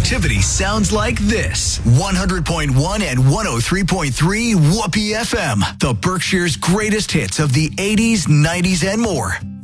activity sounds like this. 100.1 and 103.3 Whoopee FM. The Berkshire's greatest hits of the 80s, 90s, and more.